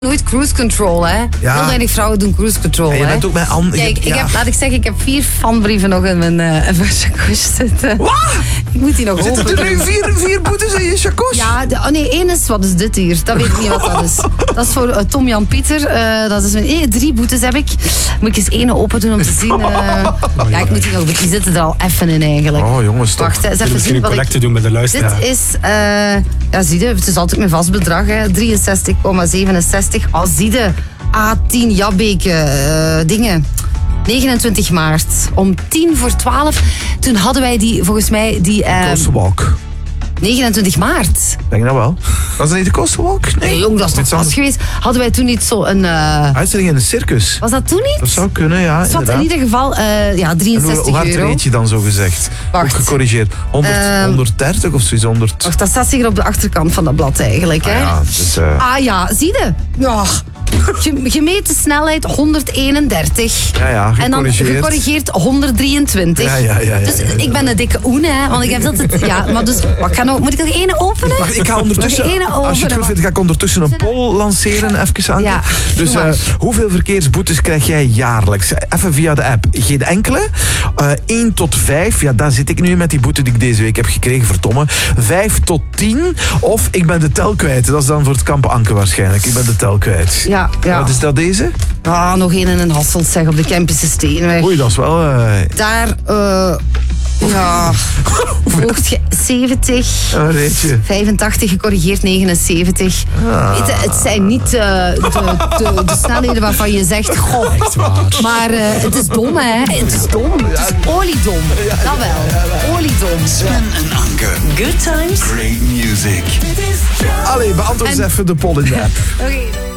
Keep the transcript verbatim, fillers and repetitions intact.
Nooit cruise control, hè? Ja. Heel weinig vrouwen doen cruise control, En je hè? bent ook met Anne. Kijk, ik ja. heb, laat ik zeggen, ik heb vier fanbrieven nog in mijn uh, chakos zitten. Wat? Ik moet die nog Zitten open er nu doen. vier, vier boetes in je chakos? Ja, de, oh nee, één is, wat is dit hier? Dat weet ik niet wat dat is. Dat is voor uh, Tom Jan Pieter. Uh, dat is mijn, eh, drie boetes heb ik. Moet ik eens één open doen om te zien. Uh, ja, ik moet die nog, die zitten er al even in eigenlijk. Oh jongens, toch. Wacht, eens even Misschien zien een wat ik... collecte doen met de luisteraar. Dit is, uh, ja, zie je, het is altijd mijn vast bedrag, hè. drieënzestig komma zevenenzestig. Al zie je, A tien Jabbeke, uh, dingen. negenentwintig maart, om tien voor twaalf. Toen hadden wij die, volgens mij, die... Uh, Coastalwalk. negenentwintig maart. Denk dat wel. Was dat niet de Coastalwalk? Nee, jong, dat is toch vast geweest. Hadden wij toen niet zo een... Uh, Uitstelling in een circus. was dat toen niet? Dat zou kunnen, ja. Zwat, in ieder geval, uh, ja, En drieënzestig hoe, hoe hard euro. reed je dan zo gezegd? Wacht. Ook gecorrigeerd. honderd, Ehm, honderddertig of zoiets? honderd. Wacht, dat staat zeker op de achterkant van dat blad eigenlijk, hè? Ah, ja, dus, uh, Ah ja, zie je? Ja. Ge- gemeten snelheid honderdeenendertig. Ja, ja, En dan gecorrigeerd. gecorrigeerd honderddrieëntwintig. Ja, ja, ja, ja, Dus ja, ja. ik ben een dikke oen, hè. Want ik heb altijd... Ja, maar dus... Wat kan, moet ik er één openen? Wacht, ik ga ondertussen, Mag ik één als je het openen? goed vindt, ga ik ondertussen een poll lanceren, even aan. Ja, Dus doe maar. uh, hoeveel verkeersboetes krijg jij jaarlijks? Even via de app. Geen enkele. Uh, één tot vijf, ja, daar zit ik nu met die boete die ik deze week heb gekregen, verdomme. vijf tot tien, of ik ben de tel kwijt. Dat is dan voor het kamp Anke waarschijnlijk. Ik ben de tel kwijt. Ja, ja. Wat is dat deze? Ah, nog één in een Hasselt, zeg, op de Kempische Steenweg. Oei, dat is wel... Uh, Daar, eh... ja... Voogd ge- zeventig... een reetje. vijfentachtig gecorrigeerd, negenenzeventig. Ah. Weet je, het zijn niet uh, de, de, de snelheden waarvan je zegt, goh, maar uh, het is dom, hè. Het is dom. Het is oliedom. Dat wel. Oliedom. Sven en Anke. Good times. Great music. Allee, beantwoord eens En- even de poll in de app. Oké.